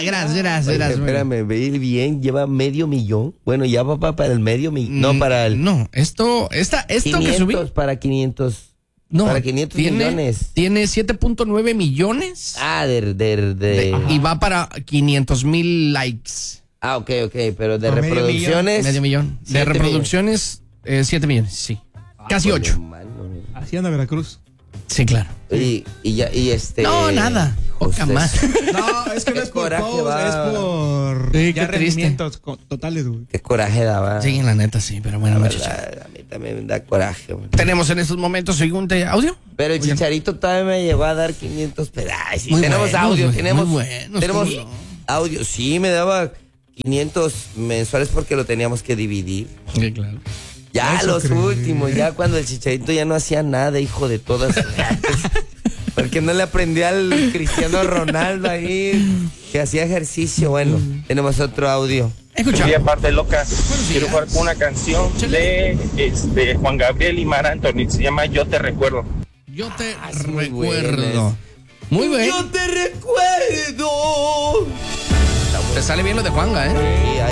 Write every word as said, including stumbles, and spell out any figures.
gracias, gracias, Oye, gracias. espérame, ve bien, lleva medio millón. Bueno, ya va pa- para el medio millón. No, para el. No, esto, esta, esto quinientos, que subí. para quinientos. No, para quinientos tiene, millones. Tiene siete punto nueve millones. Ah, de. de, de- de- y va para quinientos mil likes. Ah, ok, ok, pero de Por medio reproducciones. Medio millón. De siete reproducciones, eh, siete millones, sí. Casi Híjole, ocho. mano. Hacienda Veracruz. Sí, claro. Y, y ya, y este. No, nada. Poca usted- más. No, es que no Qué es por coraje, post, va. es por Sí, ya qué triste. rendimientos co- totales, güey. Qué coraje daba. Sí, la neta, sí, pero bueno, La muchachos. verdad, a mí también me da coraje, güey. Tenemos en estos momentos siguiente audio. Pero el Oigan. Chicharito todavía me llegó a dar quinientos pedazos. Ay, sí, Muy tenemos buenos, audio, muy tenemos. buenos, tenemos ¿cómo no? audio. Sí, me daba quinientos mensuales porque lo teníamos que dividir. Sí, claro. Ya Eso los creí. últimos, ya cuando el Chicharito ya no hacía nada, hijo de todas. Porque no le aprendió al Cristiano Ronaldo ahí que hacía ejercicio. Bueno, tenemos otro audio. Escucha. Y aparte loca, quiero jugar con una canción de este, Juan Gabriel y Mar Anthony, se llama Yo te recuerdo. Yo te es muy recuerdo. Muy bien. Yo te recuerdo. Te sale bien lo de Juanga, ¿eh? Sí,